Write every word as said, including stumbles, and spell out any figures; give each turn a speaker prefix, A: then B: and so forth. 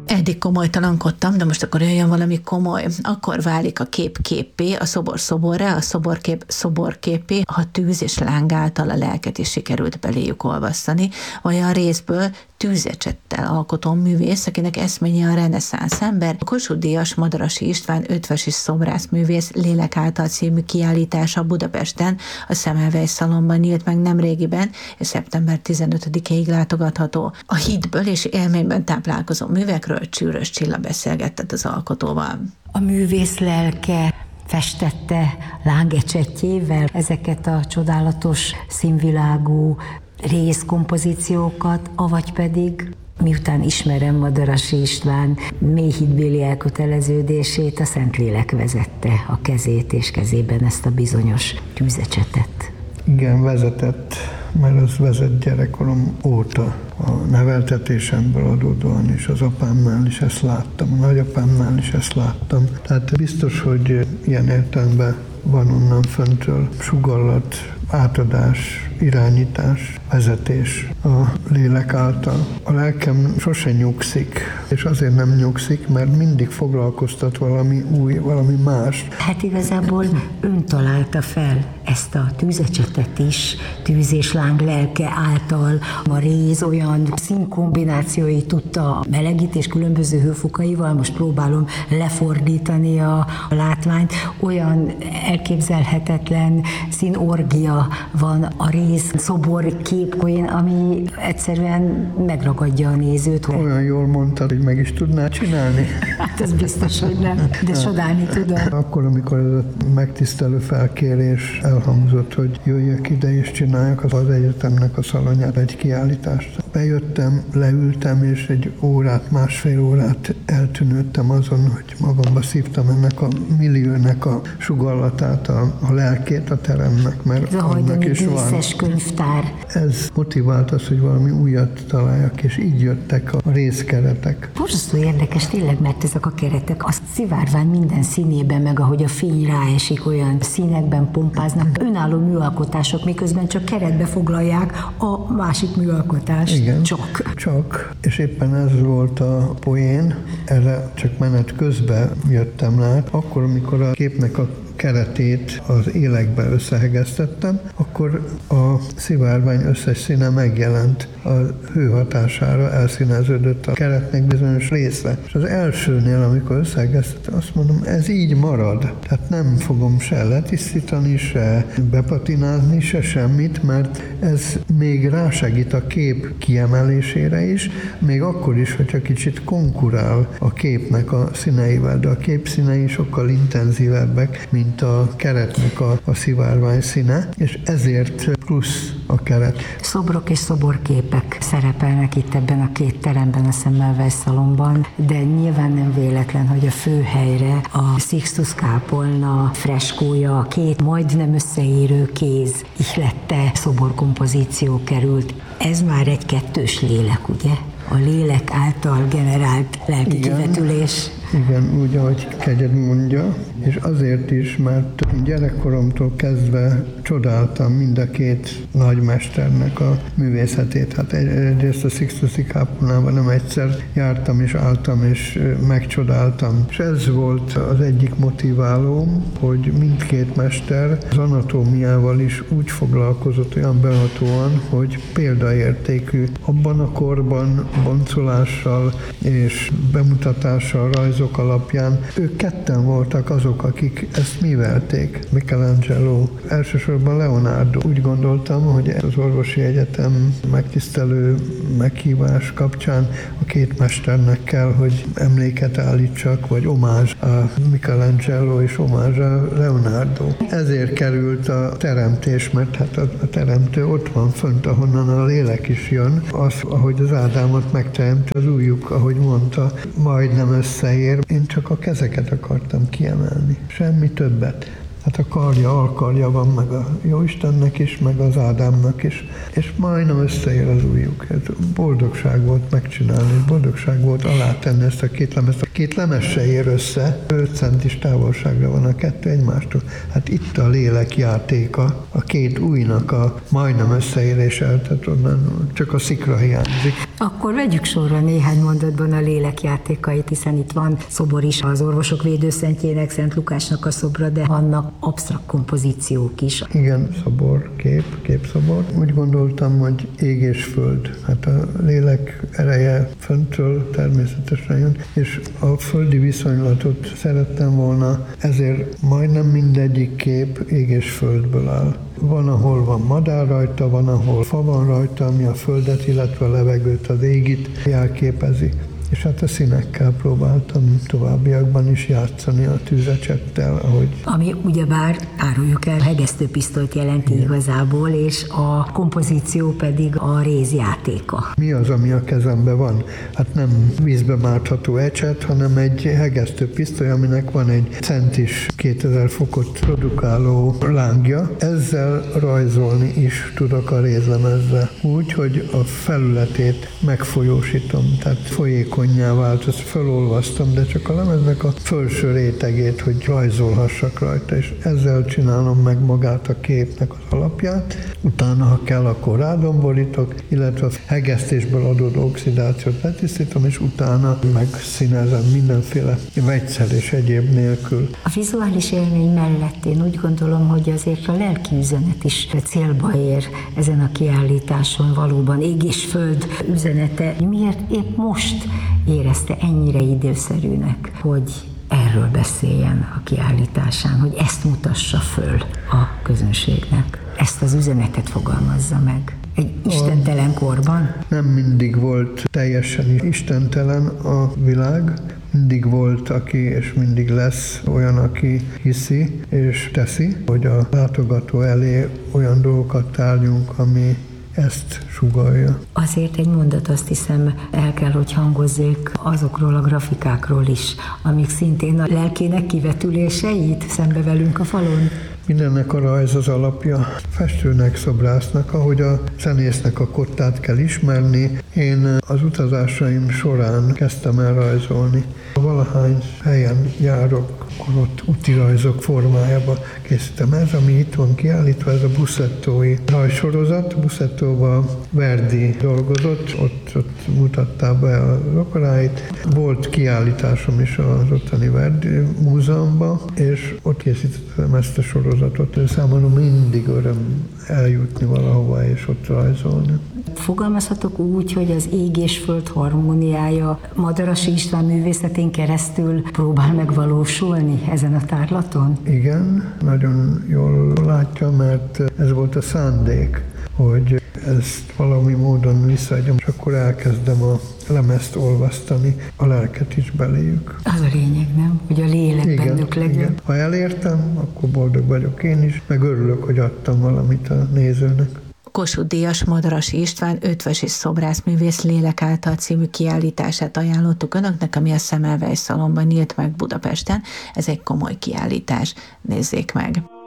A: Eddig komolytalankodtam, de most akkor jöjjön valami komoly. Akkor válik a kép képpé, a szobor szoborrá, a szoborkép szoborképé, ha tűz és láng által a lelket is sikerült beléjük olvasztani, vagy a részből tűzecsettel alkotó művész, akinek eszménye a reneszánsz ember. A Kossuth-díjas Madarasi István ötvösi szobrászművész Lélek által című kiállítása Budapesten, a Semmelweis Szalonban nyílt meg nemrégiben, és szeptember tizenötödikéig látogatható. A hitből és élményben táplálkozó művekről Csűrös Csilla beszélgetett az alkotóval.
B: A művész lelke festette lángecsetjével ezeket a csodálatos színvilágú részkompozíciókat, avagy pedig miután ismerem Madarasi István mély hitbéli elköteleződését, a Szentlélek vezette a kezét, és kezében ezt a bizonyos tűzecsetet.
C: Igen, vezetett, mert az vezet gyerekkorom óta. A neveltetésemből adódóan is, az apámnál is ezt láttam, a nagyapámnál is ezt láttam. Tehát biztos, hogy ilyen értelemben van onnan föntől sugallat, átadás, irányítás, vezetés a lélek által. A lelkem sose nyugszik, és azért nem nyugszik, mert mindig foglalkoztat valami új, valami más.
B: Hát igazából ön találta fel ezt a tűzecsetet is, tűz és láng lelke által. A réz olyan színkombinációi tudta a melegítés különböző hőfokaival, most próbálom lefordítani a látványt, olyan elképzelhetetlen színorgia van a réz szobor képkoin, ami egyszerűen megragadja a nézőt.
C: Olyan jól mondtad, hogy meg is tudnád csinálni.
B: Hát ez biztos, hogy nem, de csodálni tudom.
C: Akkor, amikor ez a megtisztelő felkérés elhangzott, hogy jöjjek ide és csináljak az egyetemnek a szalonjára egy kiállítást. Bejöttem, leültem, és egy órát, másfél órát eltűnődtem azon, hogy magamba szívtam ennek a milliónek a sugallatát, a, a lelkét a teremnek, mert
B: ez
C: annak is van.
B: Könyvtár.
C: Ez motivált az, hogy valami újat találjak, és így jöttek a részkeretek.
B: Borzasztó érdekes tényleg, mert ezek a keretek azt szivárván minden színében, meg ahogy a fény ráesik, olyan színekben pompáznak, önálló műalkotások, miközben csak keretbe foglalják a másik műalkotást.
C: Igen,
B: csak.
C: Csak. És éppen ez volt a poén, erre csak menet közben jöttem rá. Akkor, amikor a képnek a keretét az élekbe összehegeztettem, akkor a szivárvány összes színe megjelent. A hő hatására elszíneződött a keretnek bizonyos része. És az elsőnél, amikor összehegeztettem, azt mondom, ez így marad. Tehát nem fogom se letisztítani, se bepatinázni, se semmit, mert ez még rásegít a kép kiemelésére is, még akkor is, hogyha kicsit konkurál a képnek a színeivel, de a kép színei sokkal intenzívebbek, mint a keretnek a, a szivárvány színe, és ezért plusz a keret.
B: Szobrok és szoborképek szerepelnek itt ebben a két teremben, a Semmelweis Szalonban, de nyilván nem véletlen, hogy a főhelyre a Sixtus kápolna freskója, a két majdnem összeérő kéz ihlette szoborkompozíció került. Ez már egy kettős lélek, ugye? A lélek által generált lelki
C: Igen.
B: kivetülés.
C: Igen, úgy, ahogy Kegyed mondja, és azért is, mert gyerekkoromtól kezdve csodáltam mind a két nagymesternek a művészetét. Hát egyrészt a Sixtusi kápolnában nem egyszer jártam és álltam és megcsodáltam. És ez volt az egyik motiválóm, hogy mindkét mester az anatómiával is úgy foglalkozott olyan behatóan, hogy példaértékű. Abban a korban boncolással és bemutatással, rajzok alapján ők ketten voltak azok, akik ezt művelték. Michelangelo, elsősorban Leonardo. Úgy gondoltam, hogy az orvosi egyetem megtisztelő meghívás kapcsán a két mesternek kell, hogy emléket állítsak, vagy omázs a Michelangelo és omázs a Leonardo. Ezért került a teremtés, mert hát a, a teremtő ott van fönt, ahonnan a lélek is jön. Az, ahogy az Ádámot megteremti, az ujjuk, ahogy mondta, majdnem összeér. Én csak a kezeket akartam kiemelni, semmi többet. Hát a karja, alkarja van meg a Jóistennek is, meg az Ádámnak is, és majdnem összeér az ujjuk. Ez boldogság volt megcsinálni, boldogság volt alátenni ezt a két lemezt. A két lemez se ér össze, öt centis távolságra van a kettő egymástól. Hát itt a lélek játéka, a két ujjnak a majdnem összeérése, tehát onnan csak a szikra hiányzik.
B: Akkor vegyük sorra néhány mondatban a lélekjátékait, hiszen itt van szobor is az Orvosok Védőszentjének, Szent Lukásnak a szobra, de vannak absztrakt kompozíciók is.
C: Igen, szobor, kép, képszobor. Úgy gondoltam, hogy ég és föld. Hát a lélek ereje föntről természetesen jön, és a földi viszonylatot szerettem volna, ezért majdnem mindegyik kép ég és földből áll. Van, ahol van madár rajta, van, ahol fa van rajta, ami a földet, illetve a levegőt, az égit jelképezi. És hát a színekkel próbáltam továbbiakban is játszani a tűzecsettel, ahogy...
B: Ami ugyebár, áruljuk el, hegesztőpisztolyt jelenti igen. igazából, és a kompozíció pedig a rézjátéka.
C: Mi az, ami a kezemben van? Hát nem vízbe mártható ecset, hanem egy hegesztőpisztoly, aminek van egy centis kétezer fokot produkáló lángja. Ezzel rajzolni is tudok a rézlemezzel. Úgy, hogy a felületét megfolyósítom, tehát folyékony konnyá vált, ezt felolvasztam, de csak a lemeznek a felső rétegét, hogy rajzolhassak rajta, és ezzel csinálom meg magát a képnek az alapját. Utána, ha kell, akkor rádomborítok, illetve a hegesztésből adódó oxidációt letisztítom, és utána megszínezem mindenféle vegyszer és egyéb nélkül.
B: A vizuális élmény mellett én úgy gondolom, hogy azért a lelki üzenet is célba ér ezen a kiállításon, valóban ég és föld üzenete. Miért épp most érezte ennyire időszerűnek, hogy erről beszéljen a kiállításán, hogy ezt mutassa föl a közönségnek, ezt az üzenetet fogalmazza meg egy istentelen korban?
C: Nem mindig volt teljesen istentelen a világ, mindig volt, aki, és mindig lesz olyan, aki hiszi és teszi, hogy a látogató elé olyan dolgokat tárjunk, ami ezt sugallja.
B: Azért egy mondat, azt hiszem, el kell, hogy hangozzék azokról a grafikákról is, amik szintén a lelkének kivetüléseit szembe velünk a falon.
C: Mindennek a rajz az alapja. Festőnek, szobrásznak, ahogy a zenésznek a kottát kell ismerni. Én az utazásaim során kezdtem el rajzolni. Valahány helyen járok, akkor ott úti rajzok formájába készítem. Ez, ami itt van kiállítva, ez a Bussettói rajzsorozat. Bussettóban Verdi dolgozott, ott, ott mutatta be az operáit. Volt kiállításom is az ottani Verdi múzeumban, és ott készítettem ezt a sorozatot. Számomra mindig öröm eljutni valahova és ott rajzolni.
B: Fogalmazhatok úgy, hogy az ég és föld harmóniája Madarasi István művészetén keresztül próbál megvalósulni ezen a tárlaton?
C: Igen, nagyon jól látja, mert ez volt a szándék, hogy ezt valami módon visszaadjam, és akkor elkezdem a lemezt olvasztani, a lelket is beléjük.
B: Az a lényeg, nem? Hogy a lélek igen, bennük legyen. Igen.
C: Ha elértem, akkor boldog vagyok én is, meg örülök, hogy adtam valamit a nézőnek.
A: Kossuth-díjas Madarasi István ötvös és szobrászművész Lélek által című kiállítását ajánlottuk önöknek, ami a Semmelweis Szalonban nyílt meg Budapesten. Ez egy komoly kiállítás. Nézzék meg!